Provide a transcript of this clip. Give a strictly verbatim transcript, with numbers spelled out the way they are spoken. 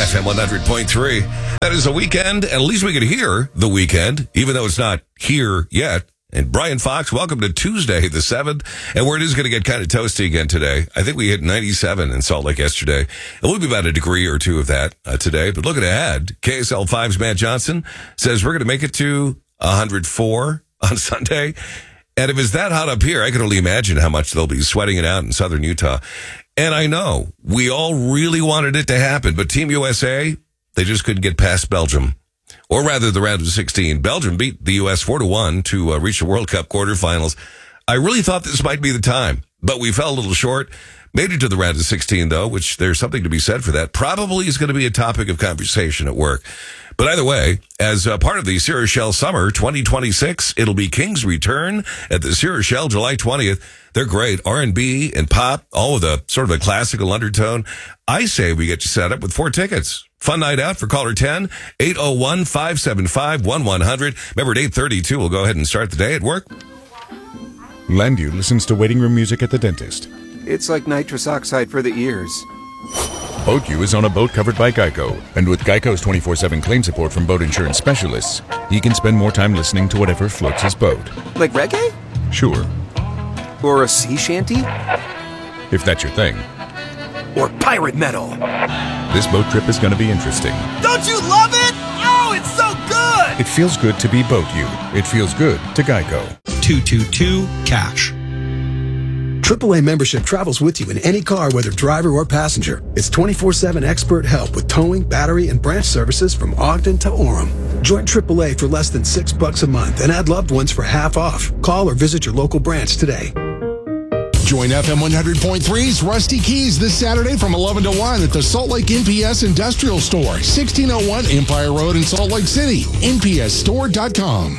F M one hundred point three. That is the weekend. At least we can hear the weekend, even though it's not here yet. And Brian Fox, welcome to Tuesday, the seventh. And where it is going to get kind of toasty again today. I think we hit ninety-seven in Salt Lake yesterday. It will be about a degree or two of that uh, today. But looking ahead, K S L five's Matt Johnson says we're going to make it to one hundred four on Sunday. And if it's that hot up here, I can only imagine how much they'll be sweating it out in southern Utah. And I know we all really wanted it to happen, but Team U S A, they just couldn't get past Belgium. Or rather, the round of sixteen. Belgium beat the U S four to one to uh, reach the World Cup quarterfinals. I really thought this might be the time, but we fell a little short. Made it to the round of sixteen, though, which there's something to be said for that. Probably is going to be a topic of conversation at work. But either way, as uh, part of the Sierra Shell Summer twenty twenty-six, it'll be King's Return at the Sierra Shell July twentieth. They're great. R and B and pop, all with a sort of a classical undertone. I say we get you set up with four tickets. Fun night out for caller ten, eight oh one, five seven five, one one zero zero. Remember, at eight thirty-two, we'll go ahead and start the day at work. Landu listens to waiting room music at the dentist. It's like nitrous oxide for the ears. BoatU is on a boat covered by Geico. And with Geico's twenty-four seven claim support from boat insurance specialists, he can spend more time listening to whatever floats his boat. Like reggae? Sure. Or a sea shanty? If that's your thing. Or pirate metal? This boat trip is going to be interesting. Don't you love it? Oh, it's so good! It feels good to be BoatU. It feels good to Geico. two two two cash. triple A membership travels with you in any car, whether driver or passenger. It's twenty-four seven expert help with towing, battery, and branch services from Ogden to Orem. Join triple A for less than six bucks a month and add loved ones for half off. Call or visit your local branch today. Join F M one hundred point three's Rusty Keys this Saturday from eleven to one at the Salt Lake N P S Industrial Store, sixteen oh one Empire Road in Salt Lake City. N P S store dot com.